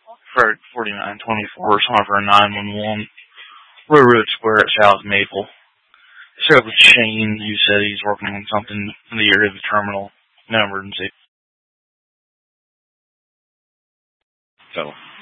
for 4924, someone for a 911. Railroad Square at South Maple. Spoke with Shane, who said he's working on something in the area of the terminal. No emergency. So.